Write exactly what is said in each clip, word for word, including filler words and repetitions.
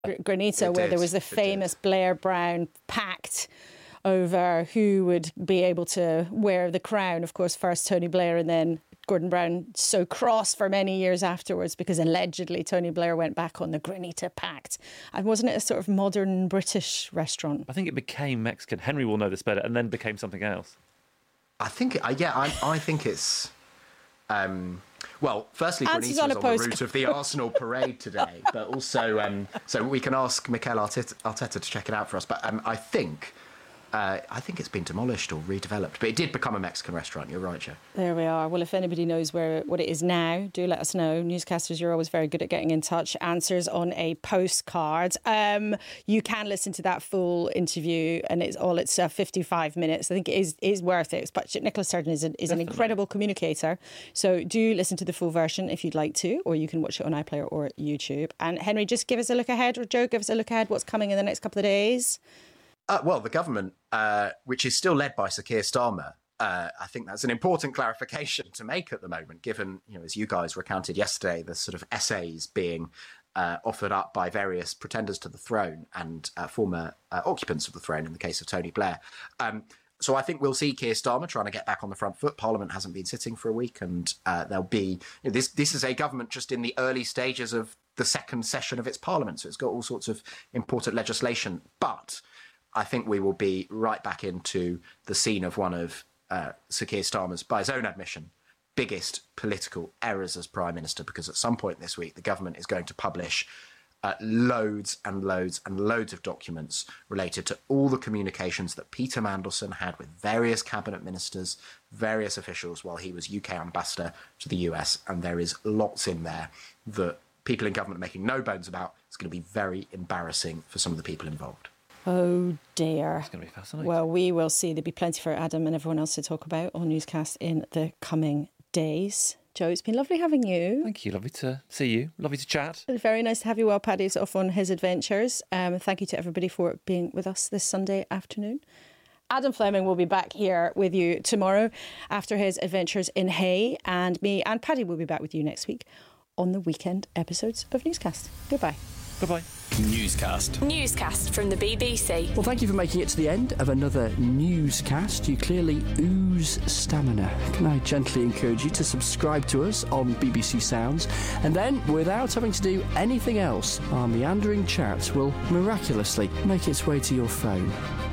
Granita, It where did. there was the It famous did. Blair Brown pact over who would be able to wear the crown. Of course, first Tony Blair and then Gordon Brown, so cross for many years afterwards because allegedly Tony Blair went back on the Granita Pact. And wasn't it a sort of modern British restaurant? I think it became Mexican. Henry will know this better, and then became something else. I think, uh, yeah, I, I think it's... Um, well, firstly, Answers Granita on was a on the postcard. route of the Arsenal parade today, but also, um, so we can ask Mikel Arteta, Arteta to check it out for us. But um, I think, uh, I think it's been demolished or redeveloped, but it did become a Mexican restaurant. You're right, Joe. There we are. Well, if anybody knows where what it is now, do let us know. Newscasters, you're always very good at getting in touch. Answers on a postcard. Um, you can listen to that full interview, and it's all it's uh, fifty-five minutes. I think it is is worth it. But Nicola Sturgeon is, a, is an incredible communicator. So do listen to the full version if you'd like to, or you can watch it on iPlayer or YouTube. And Henry, just give us a look ahead, or Joe, give us a look ahead. What's coming in the next couple of days? Uh, well, the government, uh, which is still led by Sir Keir Starmer, uh, I think that's an important clarification to make at the moment, given, you know, as you guys recounted yesterday, the sort of essays being uh, offered up by various pretenders to the throne and uh, former uh, occupants of the throne in the case of Tony Blair. Um, so I think we'll see Keir Starmer trying to get back on the front foot. Parliament hasn't been sitting for a week, and uh, there'll be... You know, this, this is a government just in the early stages of the second session of its parliament, so it's got all sorts of important legislation. But I think we will be right back into the scene of one of uh, Sir Keir Starmer's, by his own admission, biggest political errors as Prime Minister, because at some point this week, the government is going to publish uh, loads and loads and loads of documents related to all the communications that Peter Mandelson had with various cabinet ministers, various officials while he was U K ambassador to the U S. And there is lots in there that people in government are making no bones about. It's going to be very embarrassing for some of the people involved. Oh dear. It's going to be fascinating. Well, we will see. There'll be plenty for Adam and everyone else to talk about on Newscast in the coming days. Joe, it's been lovely having you. Thank you. Lovely to see you. Lovely to chat. Very nice to have you while Paddy's off on his adventures. Um, thank you to everybody for being with us this Sunday afternoon. Adam Fleming will be back here with you tomorrow after his adventures in Hay, and me and Paddy will be back with you next week on the weekend episodes of Newscast. Goodbye. Bye-bye. Newscast. Newscast from the B B C. Well, thank you for making it to the end of another newscast. You clearly ooze stamina. Can I gently encourage you to subscribe to us on B B C Sounds, and then, without having to do anything else, our meandering chat will miraculously make its way to your phone.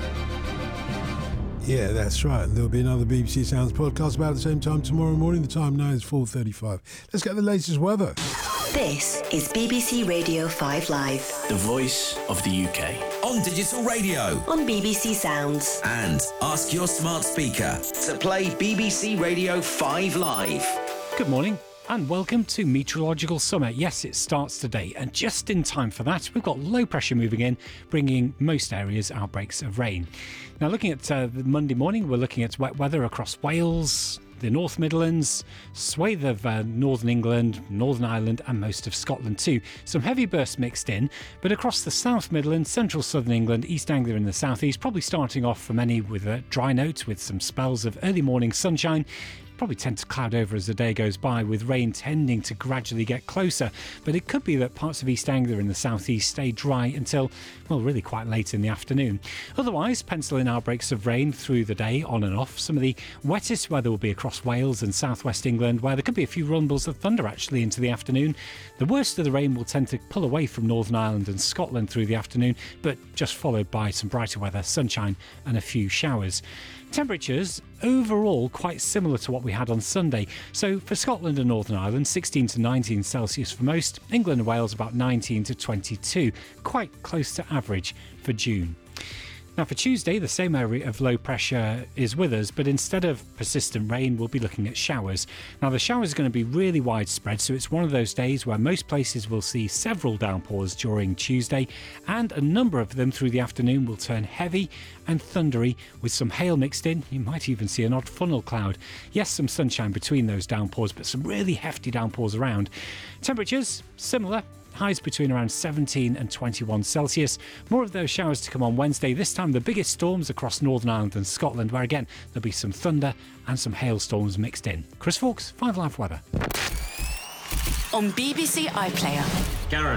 Yeah, that's right. There'll be another B B C Sounds podcast about the same time tomorrow morning. The time now is four thirty-five. Let's get the latest weather. This is B B C Radio five Live. The voice of the U K. On digital radio. On B B C Sounds. And ask your smart speaker to play B B C Radio five Live. Good morning and welcome to Meteorological Summer. Yes, it starts today, and just in time for that, we've got low pressure moving in, bringing most areas outbreaks of rain. Now, looking at uh, the Monday morning, we're looking at wet weather across Wales, the North Midlands, swathe of uh, Northern England, Northern Ireland and most of Scotland too. Some heavy bursts mixed in, but across the South Midlands, Central Southern England, East Anglia and the South East, probably starting off for many with a dry note with some spells of early morning sunshine. Probably tend to cloud over as the day goes by, with rain tending to gradually get closer, but it could be that parts of East Anglia and the southeast stay dry until, well, really quite late in the afternoon. Otherwise, pencil in outbreaks of rain through the day, on and off. Some of the wettest weather will be across Wales and southwest England, where there could be a few rumbles of thunder actually into the afternoon. The worst of the rain will tend to pull away from Northern Ireland and Scotland through the afternoon, but just followed by some brighter weather, sunshine and a few showers. Temperatures overall quite similar to what we had on Sunday. So for Scotland and Northern Ireland, sixteen to nineteen Celsius for most. England and Wales about nineteen to twenty-two, quite close to average for June. Now for Tuesday, the same area of low pressure is with us, but instead of persistent rain, we'll be looking at showers. Now the showers are going to be really widespread, so it's one of those days where most places will see several downpours during Tuesday, and a number of them through the afternoon will turn heavy and thundery with some hail mixed in. You might even see an odd funnel cloud. Yes, some sunshine between those downpours, but some really hefty downpours around. Temperatures similar. Highs between around seventeen and twenty-one Celsius. More of those showers to come on Wednesday. This time the biggest storms across Northern Ireland and Scotland, where again there'll be some thunder and some hailstorms mixed in. Chris Fawkes, five Live Weather. On B B C iPlayer. Gareth,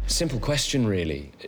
Simple question, really.